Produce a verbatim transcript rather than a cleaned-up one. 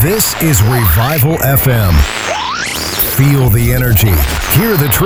This is Revival F M. Feel the energy. Hear the truth.